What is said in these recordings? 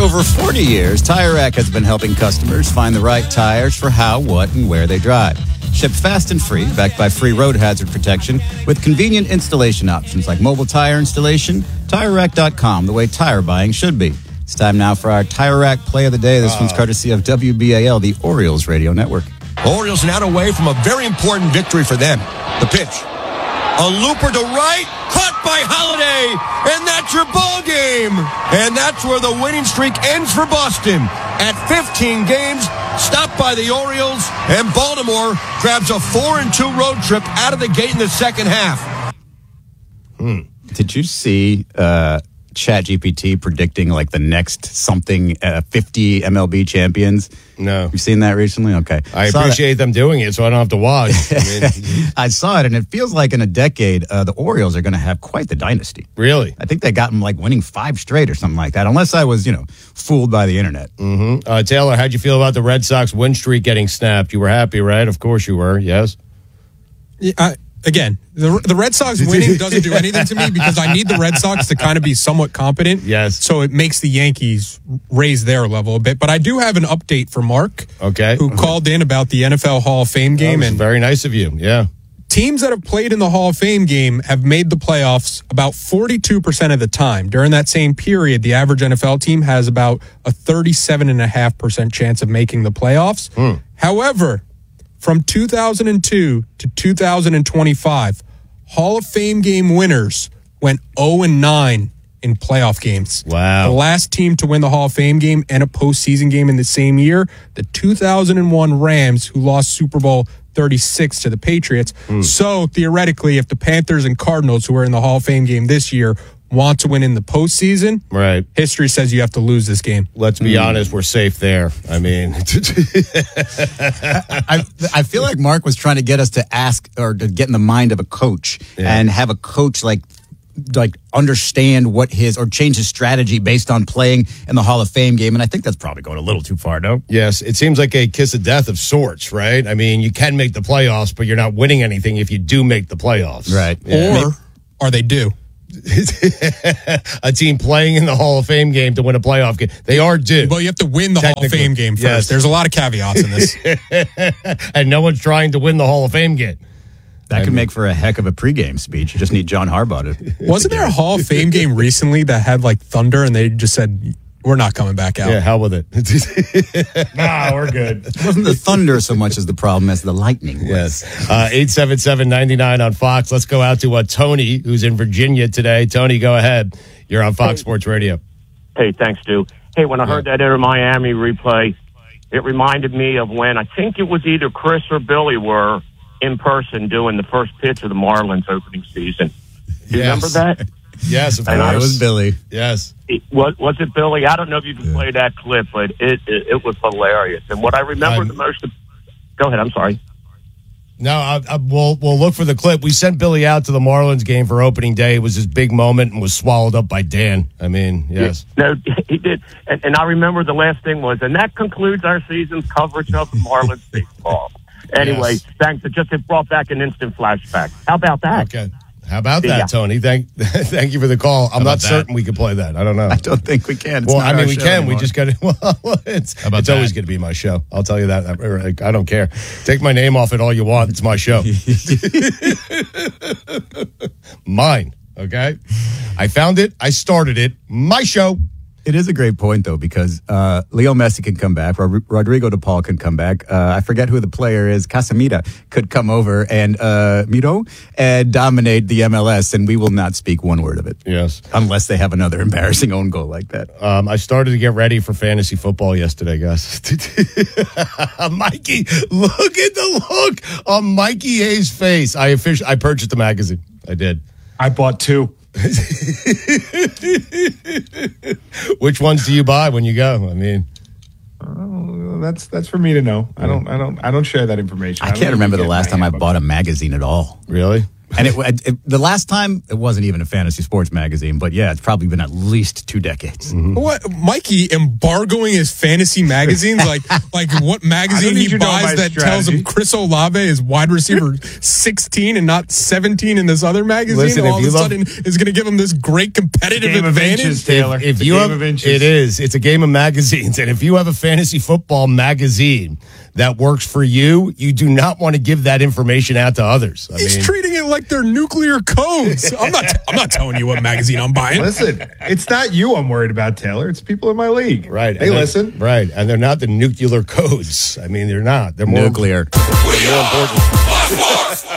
over 40 years, Tire Rack has been helping customers find the right tires for how, what, and where they drive. Shipped fast and free, backed by free road hazard protection, with convenient installation options like mobile tire installation. TireRack.com, the way tire buying should be. It's time now for our Tire Rack Play of the Day. This one's courtesy of WBAL, the Orioles radio network. Orioles now away from a very important victory for them. The pitch. A looper to right, caught by Holiday, and that's your ball game. And that's where the winning streak ends for Boston. At 15 games, stopped by the Orioles, and Baltimore grabs a 4-2 road trip out of the gate in the second half. Did you see ChatGPT predicting like the next 50 MLB champions? No. You've seen that recently? Okay. I appreciate them doing it so I don't have to watch. I saw it, and it feels like in a decade, the Orioles are going to have quite the dynasty. Really? I think they got them like winning 5 straight or something like that, unless I was, fooled by the internet. Mm-hmm. Taylor, how'd you feel about the Red Sox win streak getting snapped? You were happy, right? Of course you were, yes? Yeah, again, the Red Sox winning doesn't do anything to me because I need the Red Sox to kind of be somewhat competent. Yes. So it makes the Yankees raise their level a bit. But I do have an update for Mark. Okay. Who called in about the NFL Hall of Fame game. And very nice of you, yeah. Teams that have played in the Hall of Fame game have made the playoffs about 42% of the time. During that same period, the average NFL team has about a 37.5% chance of making the playoffs. However, from 2002 to 2025, Hall of Fame game winners went 0-9 in playoff games. Wow. The last team to win the Hall of Fame game and a postseason game in the same year, the 2001 Rams, who lost Super Bowl 36 to the Patriots. So, theoretically, if the Panthers and Cardinals, who are in the Hall of Fame game this year, want to win in the postseason, right? History says you have to lose this game. Let's be honest, we're safe there. I mean, I feel like Mark was trying to get us to ask or to get in the mind of a coach and have a coach like understand what or change his strategy based on playing in the Hall of Fame game. And I think that's probably going a little too far, no? Yes, it seems like a kiss of death of sorts, right? I mean, you can make the playoffs, but you're not winning anything if you do make the playoffs. Right. Yeah. Or they do. A team playing in the Hall of Fame game to win a playoff game. They are due. Well, you have to win the Hall of Fame game first. Yes. There's a lot of caveats in this. And no one's trying to win the Hall of Fame game. That could make for a heck of a pregame speech. You just need John Harbaugh to... Wasn't there a Hall of Fame game recently that had like thunder and they just said, we're not coming back out? Yeah, hell with it. Nah, we're good. It wasn't the thunder so much as the problem as the lightning was. Yes. 877-99 on Fox. Let's go out to Tony, who's in Virginia today. Tony, go ahead. You're on Fox Sports Radio. Hey, thanks, Stu. Hey, when I heard that Inter Miami replay, it reminded me of when I think it was either Chris or Billy were in person doing the first pitch of the Marlins opening season. Do you remember that? Yes, of course. It was Billy. Yes. Was it Billy? I don't know if you can play that clip, but it was hilarious. And what I remember the most... Go ahead, I'm sorry. No, we'll look for the clip. We sent Billy out to the Marlins game for opening day. It was his big moment and was swallowed up by Dan. I mean, yes. No, he did. And I remember the last thing was, and that concludes our season's coverage of Marlins baseball. Anyway, thanks. It brought back an instant flashback. How about that? Okay. How about that, Tony? Thank you for the call. I'm not certain we can play that. I don't know. I don't think we can. Well, I mean, we can. Anymore. We just got to. Well, it's always going to be my show. I'll tell you that. I don't care. Take my name off it all you want. It's my show. Mine. Okay. I found it. I started it. My show. It is a great point, though, because Leo Messi can come back. Rodrigo De Paul can come back. I forget who the player is. Casemiro could come over and dominate the MLS, and we will not speak one word of it. Yes. Unless they have another embarrassing own goal like that. I started to get ready for fantasy football yesterday, guys. Mikey, look at the look on Mikey A's face. I purchased the magazine. I did. I bought 2. Which ones do you buy when you go? I mean, that's for me to know. I don't share that information. I can't remember the last time I bought a magazine at all. Really? And the last time, it wasn't even a fantasy sports magazine, but yeah, it's probably been at least 2 decades. Mm-hmm. What, Mikey embargoing his fantasy magazines? like what magazine he buys that tells him Chris Olave is wide receiver 16 and not 17 in this other magazine? Listen, all of a sudden is going to give him this great competitive advantage? Inches, Taylor. If you have, it is. It's a game of magazines. And if you have a fantasy football magazine that works for you, you do not want to give that information out to others. He's treating it like they're nuclear codes. I'm not telling you what magazine I'm buying. Listen, it's not you I'm worried about, Taylor. It's people in my league. Right. They listen. Right. And they're not the nuclear codes. I mean, they're not. They're more nuclear. They're more important.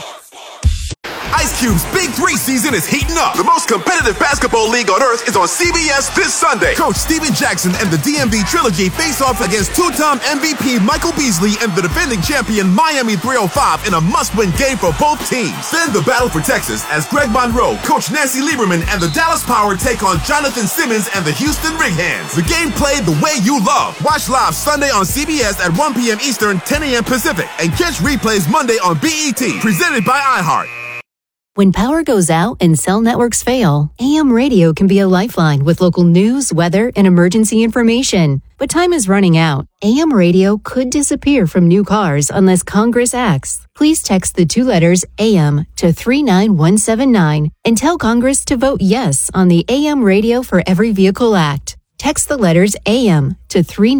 Ice Cube's Big 3 season is heating up. The most competitive basketball league on earth is on CBS this Sunday. Coach Steven Jackson and the DMV Trilogy face off against two-time MVP Michael Beasley and the defending champion Miami 305 in a must-win game for both teams. Then the battle for Texas as Greg Monroe, Coach Nancy Lieberman, and the Dallas Power take on Jonathan Simmons and the Houston Rig Hands. The game played the way you love. Watch live Sunday on CBS at 1 p.m. Eastern, 10 a.m. Pacific, and catch replays Monday on BET. Presented by iHeart. When power goes out and cell networks fail, AM radio can be a lifeline with local news, weather, and emergency information. But time is running out. AM radio could disappear from new cars unless Congress acts. Please text the 2 letters AM to 39179 and tell Congress to vote yes on the AM Radio for Every Vehicle Act. Text the letters AM to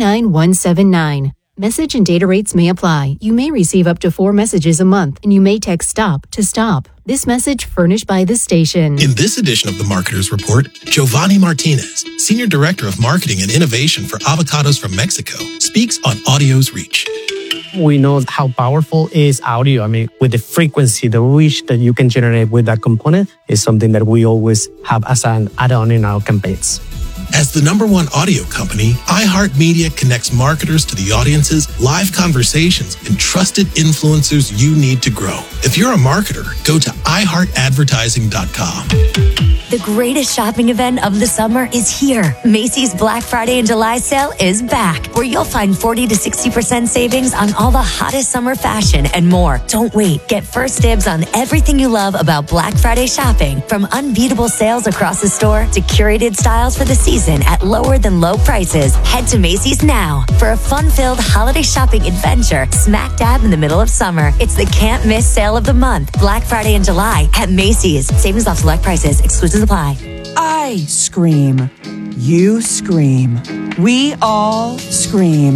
39179. Message and data rates may apply. You may receive up to 4 messages a month, and you may text STOP to stop. This message furnished by the station. In this edition of the Marketer's Report, Giovanni Martinez, Senior Director of Marketing and Innovation for Avocados from Mexico, speaks on audio's reach. We know how powerful is audio. I mean, with the frequency, the reach that you can generate with that component is something that we always have as an add-on in our campaigns. As the #1 audio company, iHeartMedia connects marketers to the audiences, live conversations, and trusted influencers you need to grow. If you're a marketer, go to iHeartAdvertising.com. The greatest shopping event of the summer is here. Macy's Black Friday and July sale is back, where you'll find 40 to 60% savings on all the hottest summer fashion and more. Don't wait. Get first dibs on everything you love about Black Friday shopping, from unbeatable sales across the store to curated styles for the season at lower than low prices. Head to Macy's now for a fun-filled holiday shopping adventure smack dab in the middle of summer. It's the can't miss sale of the month, Black Friday in July at Macy's. Savings off select prices. Exclusions apply. I scream. You scream. We all scream.